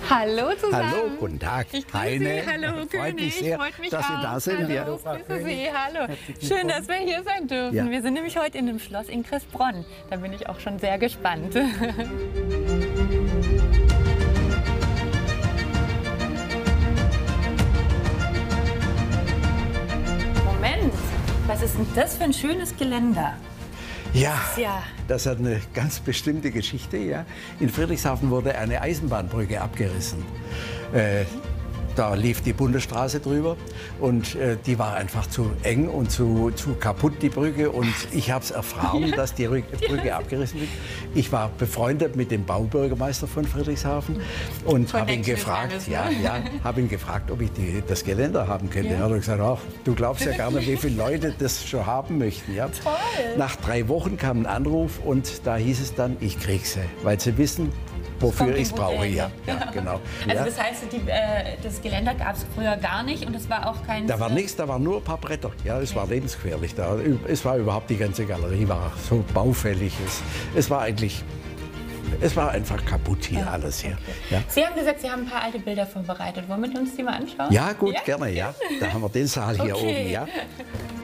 Hallo zusammen. Hallo, guten Tag. Ich grüße Sie. Hallo, freut König. mich sehr, Freut mich dass Sie auch. da sind. Hallo, Ja. grüße Sie. Hallo. Schön, dass wir hier sein dürfen. Ja. Wir sind nämlich heute in dem Schloss in Cressbronn. Da bin ich auch schon sehr gespannt. Moment, was ist denn das für ein schönes Geländer? Ja, Ja. das hat eine ganz bestimmte Geschichte. Ja. In Friedrichshafen wurde eine Eisenbahnbrücke abgerissen. Da lief die Bundesstraße drüber und die war einfach zu eng und zu kaputt, die Brücke. Und ich habe es erfahren, dass die Brücke abgerissen wird. Ich war befreundet mit dem Baubürgermeister von Friedrichshafen und habe ihn gefragt, habe ihn gefragt, ob ich das Geländer haben könnte. Er hat gesagt, ach, du glaubst ja gar nicht, wie viele Leute das schon haben möchten. Ja. Toll. Nach 3 Wochen kam ein Anruf und da hieß es dann, ich krieg sie, weil sie wissen, wofür ich es brauche. Ja, genau. Also das heißt, das Geländer gab es früher gar nicht und es war auch kein... Da war nichts, da waren nur ein paar Bretter. Ja, es war lebensgefährlich. Es war überhaupt, die ganze Galerie war so baufällig. Es war einfach kaputt hier, alles hier. Ja. Sie haben gesagt, Sie haben ein paar alte Bilder vorbereitet. Wollen wir uns die mal anschauen? Ja, gut, gerne, ja. Da haben wir den Saal hier oben, ja.